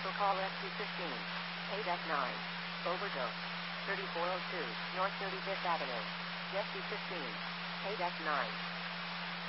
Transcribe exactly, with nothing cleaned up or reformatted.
Vehicle call S two fifteen. eight F nine. Overdose. thirty-four oh two, North thirty-fifth Avenue. S two fifteen. eight F nine.